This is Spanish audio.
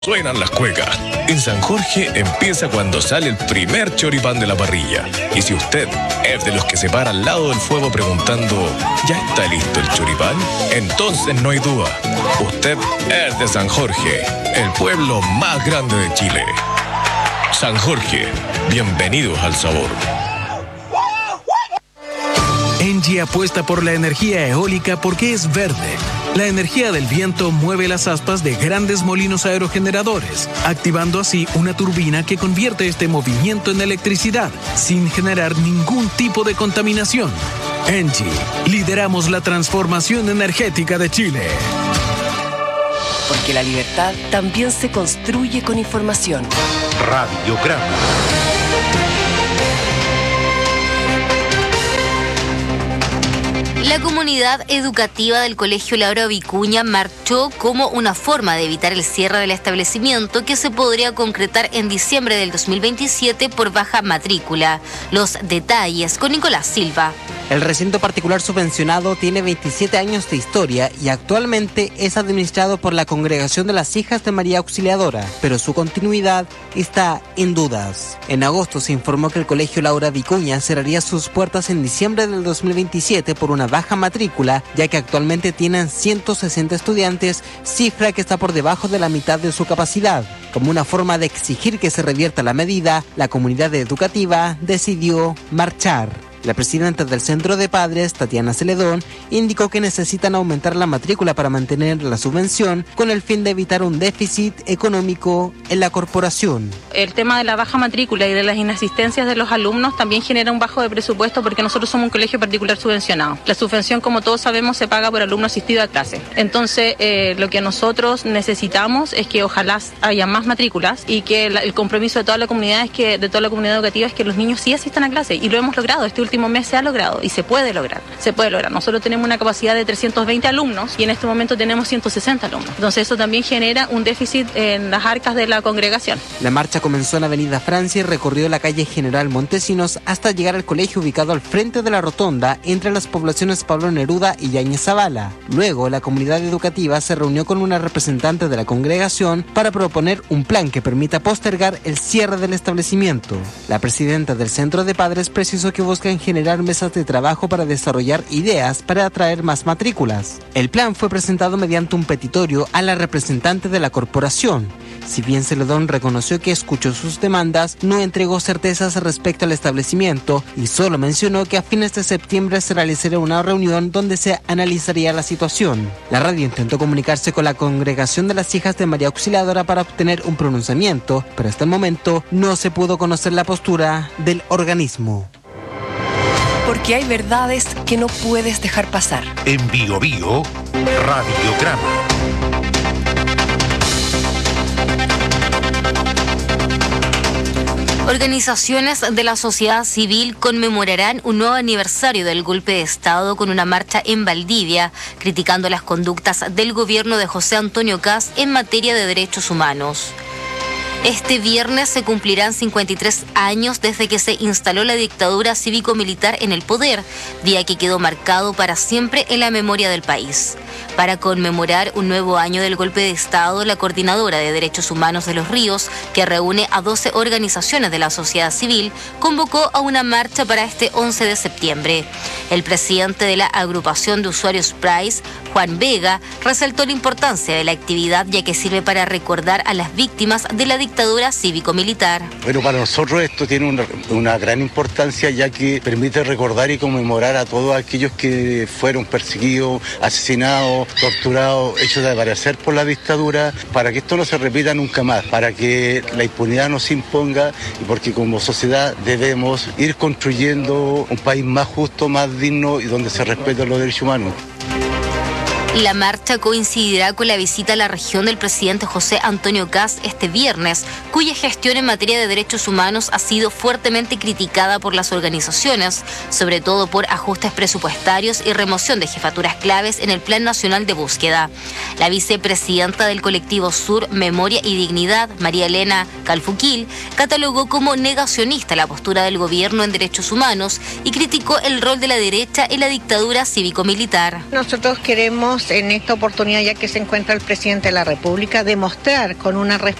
Suenan las cuecas. En San Jorge empieza cuando sale el primer choripán de la parrilla. Y si usted es de los que se para al lado del fuego preguntando ¿ya está listo el choripán? Entonces no hay duda. Usted es de San Jorge, el pueblo más grande de Chile. San Jorge, bienvenidos al sabor. Engie apuesta por la energía eólica porque es verde. La energía del viento mueve las aspas de grandes molinos aerogeneradores, activando así una turbina que convierte este movimiento en electricidad, sin generar ningún tipo de contaminación. Engie, lideramos la transformación energética de Chile. Porque la libertad también se construye con información. Radiograma. La comunidad educativa del Colegio Laura Vicuña marchó como una forma de evitar el cierre del establecimiento que se podría concretar en diciembre del 2027 por baja matrícula. Los detalles con Nicolás Silva. El recinto particular subvencionado tiene 27 años de historia y actualmente es administrado por la Congregación de las Hijas de María Auxiliadora, pero su continuidad está en dudas. En agosto se informó que el Colegio Laura Vicuña cerraría sus puertas en diciembre del 2027 por una baja matrícula, ya que actualmente tienen 160 estudiantes, cifra que está por debajo de la mitad de su capacidad. Como una forma de exigir que se revierta la medida, la comunidad educativa decidió marchar. La presidenta del Centro de Padres, Tatiana Celedón, indicó que necesitan aumentar la matrícula para mantener la subvención con el fin de evitar un déficit económico en la corporación. El tema de la baja matrícula y de las inasistencias de los alumnos también genera un bajo de presupuesto porque nosotros somos un colegio particular subvencionado. La subvención, como todos sabemos, se paga por alumno asistido a clase. Entonces, lo que nosotros necesitamos es que ojalá haya más matrículas y que el compromiso de toda la comunidad de toda la comunidad educativa es que los niños sí asistan a clase, y lo hemos logrado. Este último mes se ha logrado y se puede lograr. Nosotros tenemos una capacidad de 320 alumnos y en este momento tenemos 160 alumnos. Entonces eso también genera un déficit en las arcas de la congregación. La marcha comenzó en Avenida Francia y recorrió la calle General Montesinos hasta llegar al colegio ubicado al frente de la rotonda entre las poblaciones Pablo Neruda y Yáñez Zavala. Luego, la comunidad educativa se reunió con una representante de la congregación para proponer un plan que permita postergar el cierre del establecimiento. La presidenta del Centro de Padres precisó que buscan generar mesas de trabajo para desarrollar ideas para atraer más matrículas. El plan fue presentado mediante un petitorio a la representante de la corporación. Si bien Celedón reconoció que escuchó sus demandas, no entregó certezas respecto al establecimiento y solo mencionó que a fines de septiembre se realizaría una reunión donde se analizaría la situación. La radio intentó comunicarse con la Congregación de las Hijas de María Auxiliadora para obtener un pronunciamiento, pero hasta el momento no se pudo conocer la postura del organismo. Porque hay verdades que no puedes dejar pasar. En Bio Bio, Radiograma. Organizaciones de la sociedad civil conmemorarán un nuevo aniversario del golpe de Estado con una marcha en Valdivia, criticando las conductas del gobierno de José Antonio Kast en materia de derechos humanos. Este viernes se cumplirán 53 años desde que se instaló la dictadura cívico-militar en el poder, día que quedó marcado para siempre en la memoria del país. Para conmemorar un nuevo año del golpe de Estado, la Coordinadora de Derechos Humanos de Los Ríos, que reúne a 12 organizaciones de la sociedad civil, convocó a una marcha para este 11 de septiembre. El presidente de la agrupación de usuarios Price, Juan Vega, resaltó la importancia de la actividad ya que sirve para recordar a las víctimas de la dictadura cívico-militar. Bueno, para nosotros esto tiene una gran importancia ya que permite recordar y conmemorar a todos aquellos que fueron perseguidos, asesinados, torturados, hechos de desaparecer por la dictadura, para que esto no se repita nunca más, para que la impunidad no se imponga y porque como sociedad debemos ir construyendo un país más justo, más digno y donde se respeten los derechos humanos. La marcha coincidirá con la visita a la región del presidente José Antonio Kast este viernes, cuya gestión en materia de derechos humanos ha sido fuertemente criticada por las organizaciones, sobre todo por ajustes presupuestarios y remoción de jefaturas claves en el Plan Nacional de Búsqueda. La vicepresidenta del colectivo Sur Memoria y Dignidad, María Elena Calfuquil, catalogó como negacionista la postura del gobierno en derechos humanos y criticó el rol de la derecha en la dictadura cívico-militar. Nosotros queremos queremos en esta oportunidad, ya que se encuentra el presidente de la República, demostrar con una